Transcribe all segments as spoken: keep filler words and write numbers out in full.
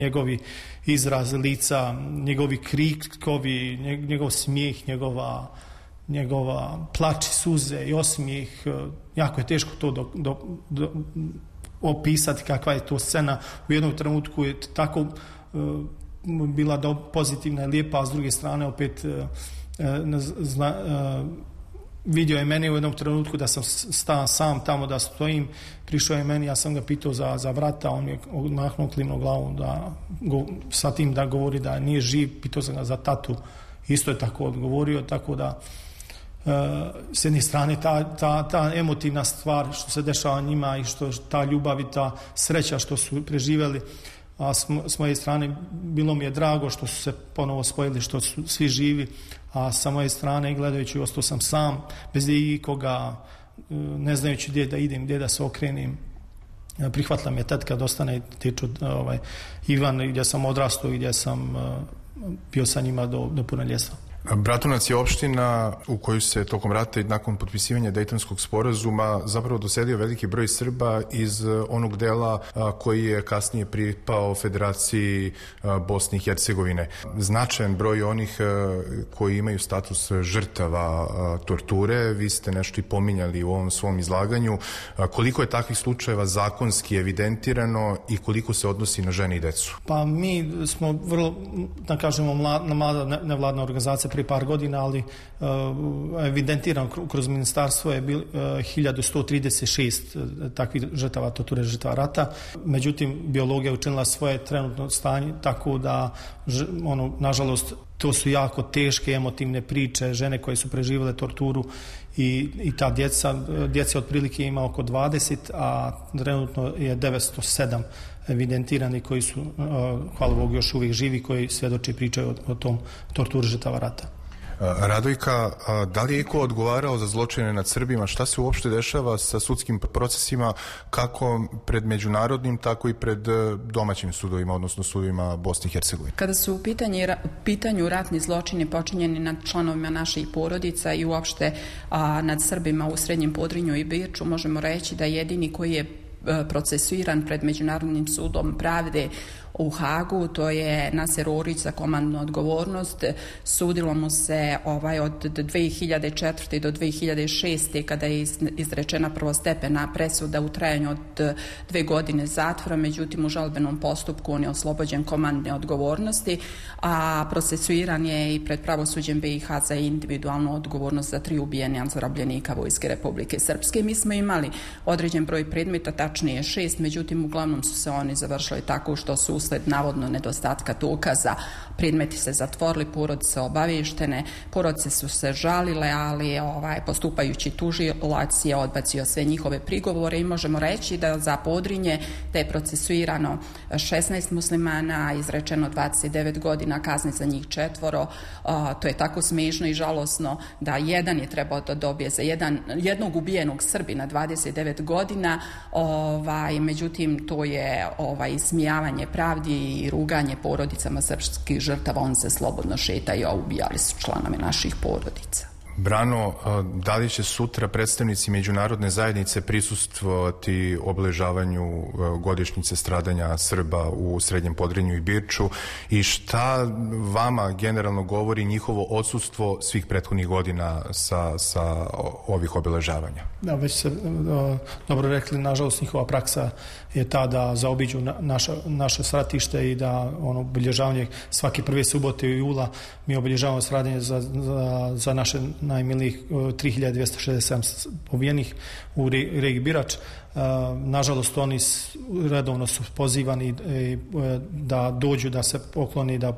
njegovi izraz lica, njegovi krikovi, njegov smijeh, njegova, njegova plač, suze i osmijeh. Jako je teško to do, do, do, opisati kakva je to scena. U jednom trenutku je tako uh, bila do, pozitivna i lijepa, a s druge strane opet uh, zna, uh, vidio je meni u jednom trenutku da sam stao sam tamo da stojim, prišao je meni, ja sam ga pitao za, za brata, on je mahnuo klimno glavom da, go, sa tim da govori da nije živ, pitao sam ga za tatu, isto je tako odgovorio, tako da uh, s jedne strane ta, ta, ta emotivna stvar što se dešava njima i što ta ljubav i ta sreća što su preživjeli, a s, s moje strane bilo mi je drago što su se ponovo spojili, što su svi živi, a sa moje strane gledajući ostao sam sam, bez ikoga, ne znajući gdje da idem, gdje da se okrenim. Prihvatila me tetka da ostane tiču, ovaj, Ivan, gdje sam odrastao i gdje sam bio sa njima do, do punoljetstva. Bratunac je opština u koju se tokom rata i nakon potpisivanja Dejtonskog sporazuma zapravo doselio veliki broj Srba iz onog dela koji je kasnije pripao Federaciji Bosne i Hercegovine. Značajan broj onih koji imaju status žrtava torture, vi ste nešto i pominjali u ovom svom izlaganju. Koliko je takvih slučajeva zakonski evidentirano i koliko se odnosi na žene i decu? Pa mi smo vrlo, da kažemo, mlada, mlada nevladna organizacija prije par godina, ali uh, evidentirano kroz ministarstvo je bil, uh, hiljadu sto trideset šest takvih žrtava torture, žrtava rata. Međutim, biologija učinila svoje trenutno stanje, tako da, ono, nažalost, to su jako teške emotivne priče, žene koje su preživjele torturu i, i ta djeca, djeca otprilike ima oko dvadeset, a trenutno je devetsto sedam evidentirani koji su, hvala Bogu, još uvijek živi, koji svjedoče i pričaju o, o tom torturi žrtava rata. Radojka, da li je iko odgovarao za zločine nad Srbima? Šta se uopšte dešava sa sudskim procesima kako pred međunarodnim, tako i pred domaćim sudovima, odnosno sudovima Bosne i Hercegovine? Kada su u pitanju, pitanju ratni zločini počinjeni nad članovima naših porodica i uopšte a, nad Srbima u Srednjem Podrinju i Birču, možemo reći da jedini koji je procesuiran pred Međunarodnim sudom pravde u Hagu, to je Naser Orić za komandnu odgovornost. Sudilo mu se ovaj, od dve hiljade četvrte do dve hiljade šeste kada je izrečena prvostepena presuda u trajanju od dve godine zatvora, međutim u žalbenom postupku on je oslobođen komandne odgovornosti, a procesuiran je i pred pravosuđem B i H za individualnu odgovornost za tri ubijene zarobljenika Vojske Republike Srpske. Mi smo imali određen broj predmeta, tačnije šest, međutim uglavnom su se oni završili tako što su usled navodno nedostatka dokaza predmeti se zatvorili, porodice obavještene, porodice su se žalile, ali ovaj, postupajući tužilac je odbacio sve njihove prigovore i možemo reći da za Podrinje da je procesuirano šesnaest muslimana, izrečeno dvadeset devet godina, kazne za njih četvoro. A, to je tako smiješno i žalosno da jedan je trebao da dobije za jedan, jednog ubijenog Srbina dvadeset devet godina, ovaj, međutim to je ovaj, smijavanje pravdi i ruganje porodicama srpskih žrtava. On se slobodno šetaju, a ubijali su članove naših porodica. Brano, da li će sutra predstavnici međunarodne zajednice prisustvovati obeležavanju godišnjice stradanja Srba u Srednjem Podrinju i Birču i šta vama generalno govori njihovo odsustvo svih prethodnih godina sa, sa ovih obeležavanja? Da, već se do, dobro rekli, nažalost njihova praksa je ta da zaobiđu na, naša, naše sratište i da ono obilježavanje svake prve subote i jula mi obilježavamo stradanje za, za, za naše najmilijih tri hiljade dvjesto šezdeset sedam pobijenih u regiji Birač. Nažalost, oni redovno su pozivani da dođu, da se pokloni, da,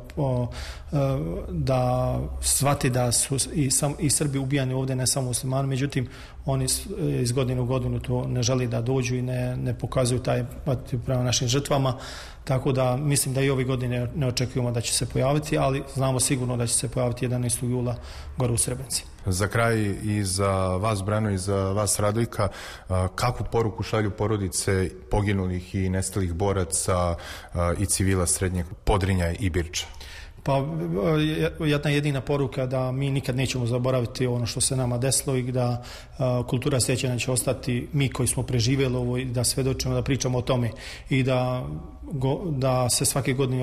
da shvate da su i, sam, i Srbi ubijani ovdje, ne samo muslimani, međutim, oni iz godine u godinu to ne želi da dođu i ne, ne pokazuju taj prema našim žrtvama, tako da mislim da i ove godine ne očekujemo da će se pojaviti, ali znamo sigurno da će se pojaviti jedanaestog jula gore u Srebrenici. Za kraj i za vas, Brano, i za vas, Radojka, kakvu poruku šalju porodice poginulih i nestalih boraca i civila Srednjeg Podrinja i Birča? Pa jedna jedina poruka da mi nikad nećemo zaboraviti ono što se nama desilo i da a, kultura sjećanja će ostati mi koji smo preživjeli ovo i da svedočimo, da pričamo o tome i da, go, da se svake godine